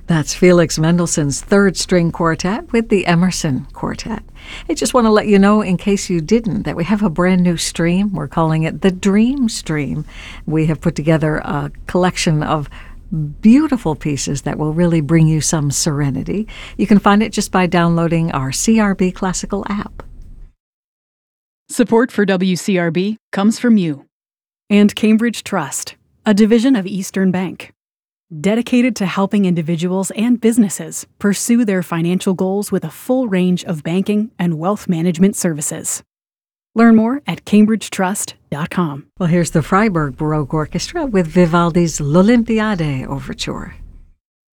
That's Felix Mendelssohn's Third String Quartet with the Emerson Quartet. I just want to let you know, in case you didn't, that we have a brand new stream. We're calling it the Dream Stream. We have put together a collection of beautiful pieces that will really bring you some serenity. You can find it just by downloading our CRB Classical app. Support for WCRB comes from you and Cambridge Trust, a division of Eastern Bank, dedicated to helping individuals and businesses pursue their financial goals with a full range of banking and wealth management services. Learn more at cambridgetrust.com. Well, here's the Freiburg Baroque Orchestra with Vivaldi's L'Olympiade Overture.